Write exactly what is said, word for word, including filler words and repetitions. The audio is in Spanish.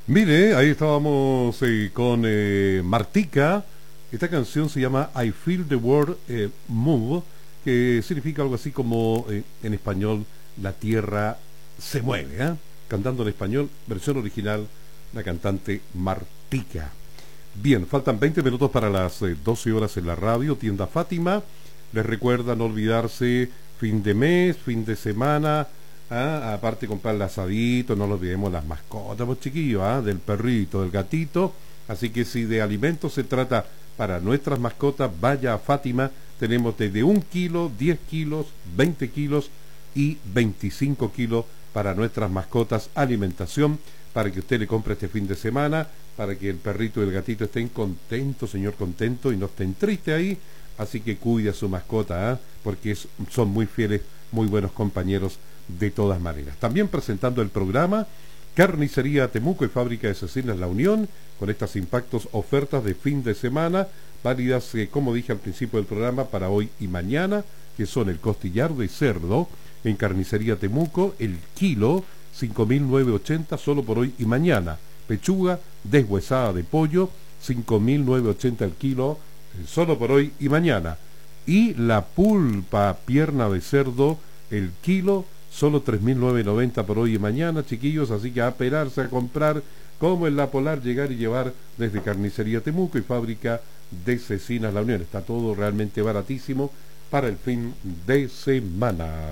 Mire, ahí estábamos eh, con eh, Martika. Esta canción se llama I Feel the World eh, Move, que significa algo así como eh, en español, la tierra se mueve, ¿eh? Cantando en español, versión original, la cantante Martika. Bien, faltan veinte minutos para las eh, doce horas en la radio. Tienda Fátima les recuerda no olvidarse, fin de mes, fin de semana. ¿Ah? Aparte comprar el asadito, no nos olvidemos las mascotas, pues chiquillos, ¿ah? Del perrito, del gatito. Así que si de alimentos se trata para nuestras mascotas, vaya a Fátima. Tenemos desde un kilo, diez kilos, veinte kilos y veinticinco kilos para nuestras mascotas. Alimentación para que usted le compre este fin de semana, para que el perrito y el gatito estén contentos, señor, contento, y no estén tristes ahí. Así que cuide a su mascota, ¿ah? Porque es, son muy fieles, muy buenos compañeros de todas maneras. También presentando el programa Carnicería Temuco y Fábrica de Cecinas La Unión, con estas impactos ofertas de fin de semana, válidas, eh, como dije al principio del programa, para hoy y mañana, que son el costillar de cerdo en Carnicería Temuco, el kilo, cinco mil novecientos ochenta solo por hoy y mañana. Pechuga deshuesada de pollo, cinco mil novecientos ochenta el kilo, eh, solo por hoy y mañana. Y la pulpa pierna de cerdo, el kilo, solo tres mil novecientos noventa por hoy y mañana, chiquillos. Así que a esperarse a comprar, como en la Polar, llegar y llevar desde Carnicería Temuco y Fábrica de Cecinas La Unión. Está todo realmente baratísimo para el fin de semana.